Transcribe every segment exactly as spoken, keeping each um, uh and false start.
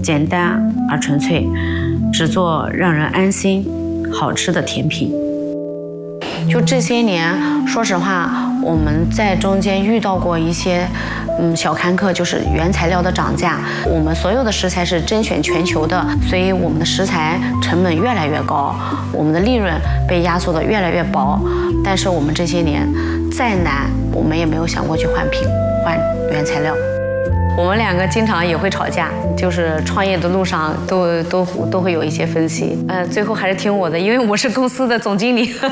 简单而纯粹，只做让人安心、好吃的甜品。就这些年，说实话，我们在中间遇到过一些，嗯，小坎坷，就是原材料的涨价。我们所有的食材是甄选全球的，所以我们的食材成本越来越高，我们的利润被压缩的越来越薄。但是我们这些年再难，我们也没有想过去换品、换原材料。我们两个经常也会吵架，就是创业的路上都都都会有一些分歧。呃，最后还是听我的，因为我是公司的总经理。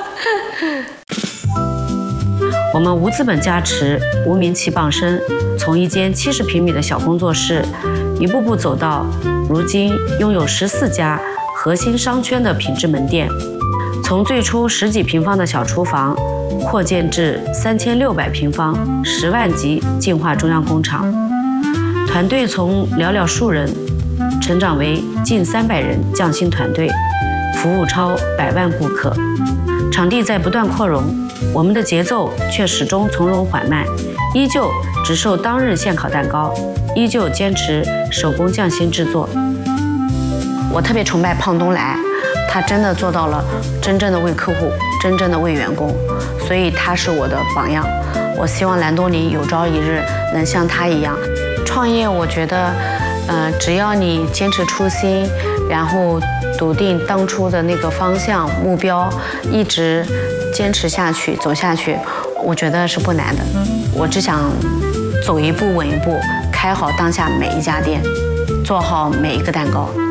我们无资本加持，无名气傍身，从一间七十平米的小工作室，一步步走到如今拥有十四家核心商圈的品质门店，从最初十几平方的小厨房，扩建至三千六百平方十万级净化中央工厂。团队从寥寥数人成长为近三百人匠心团队，服务超百万顾客。场地在不断扩容，我们的节奏却始终从容缓慢，依旧只售当日现烤蛋糕，依旧坚持手工匠心制作。我特别崇拜胖东来，他真的做到了真正的为客户，真正的为员工，所以他是我的榜样。我希望蓝东尼有朝一日能像他一样。创业，我觉得，呃，只要你坚持初心，然后笃定当初的那个方向目标，一直坚持下去，走下去，我觉得是不难的。我只想走一步稳一步，开好当下每一家店，做好每一个蛋糕。